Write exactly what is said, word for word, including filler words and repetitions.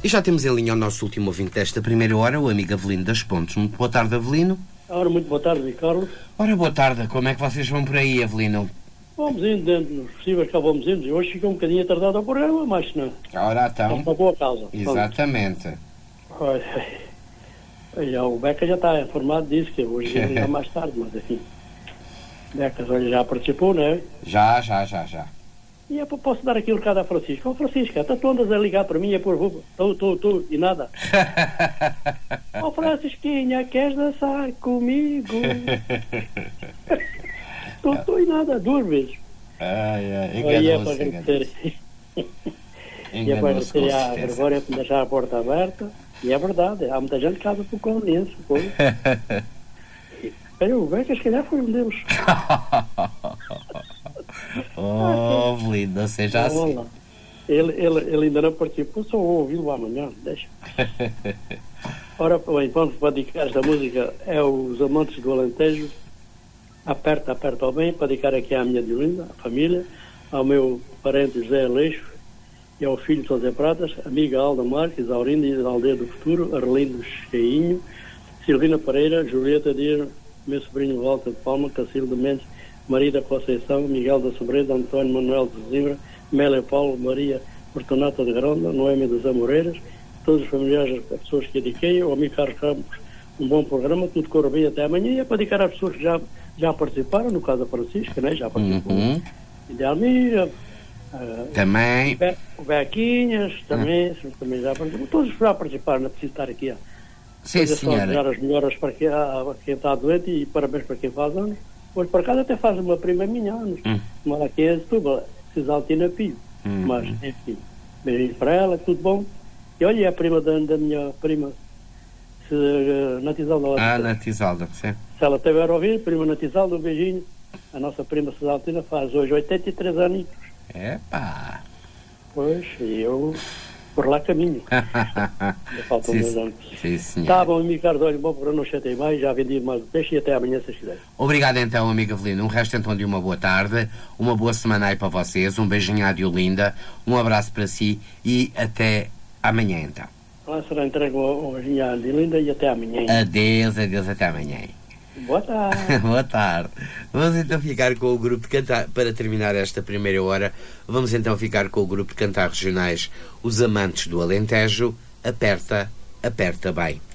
E já temos em linha o nosso último ouvinte desta primeira hora, o amigo Avelino das Pontes. Muito boa tarde, Avelino. Ora, muito boa tarde, Carlos. Ora, boa tarde. Como é que vocês vão por aí, Avelino? Vamos indo dentro dos possíveis, cá vamos indo. E hoje fica um bocadinho atrasado ao programa, mas não. Ora, então. É uma boa causa. Exatamente. Olha, olha, o Beca já está informado disso, que hoje ia ligar mais tarde, mas enfim. Beca olha, já participou, não é? Já, já, já, já. E é, posso dar aqui um recado à Francisca. Ó oh, Francisca, até tu andas a ligar para mim e por vou. Tu, tu, tu, e nada. Ó oh, Francisquinha, queres dançar comigo? Tu, tu e nada, duas vezes. Ai, ai, e é para agradecer. E é para agradecer à Gregória por deixar a porta aberta. E é verdade, há muita gente que casa por conveniência. Olha, o Beca, se calhar foi um deles. Oh, Avelino, não seja assim. Ele, ele, ele ainda não participou, só vou ouvi-lo amanhã, deixa. Ora, bem, vamos para dedicar esta música é os amantes do Alentejo. Aperta, aperta ao bem, para dedicar aqui à minha Diolinda, à família, ao meu parente José Aleixo e ao filho José Pratas, amiga Alda Marques, Aurinda da Aldeia do Futuro, Arlindo Cheinho, Silvina Pereira, Julieta Dias, meu sobrinho Walter de Palma, Cacilda Mendes, Maria da Conceição, Miguel da Sobreda, António Manuel de Zibra, Mélia Paulo, Maria Fortunata de Gronda, Noêmia dos Amoreiras, todos os familiares, as pessoas que dediquei, ao amigo Carlos Campos, um bom programa, tudo corre bem até amanhã, e é para dedicar às pessoas que já, já participaram, no caso da Francisca, né? Já participou, uhum. E de Almira, uh, também, o Bequinhas, também, uhum. também já participaram, todos já participaram, não preciso estar aqui a Sim, senhora. desejar as melhoras para quem, a, quem está doente e parabéns para quem faz anos. Hoje por acaso até faz uma prima minha anos, hum. mora aqui em Setúbal, Cisaltina Pio, hum. mas enfim, beijinho para ela, tudo bom. E olha, é a prima da, da minha prima, se, uh, Natizalda. Ah, Natizalda, sim. Se ela estiver a ouvir, prima Natizalda, um beijinho. A nossa prima Cisaltina faz hoje oitenta e três anos. Epá! Pois, e eu por lá caminho. Faltam dois anos. Sim, senhor. Tá bom, amigo Carlos, olha, bom programa, não chatei mais, já vendi mais o peixe e até amanhã, se quiser. Obrigado então, amigo Avelino. Um resto então de uma boa tarde, uma boa semana aí para vocês, um beijinho à Diolinda, um abraço para si e até amanhã então. Lá será entregue um beijinho à Diolinda e até amanhã. Adeus, adeus, até amanhã. Boa tarde. Boa tarde. Vamos então ficar com o grupo de cantar, para terminar esta primeira hora, vamos então ficar com o grupo de cantar regionais Os Amantes do Alentejo, Aperta, Aperta Bem.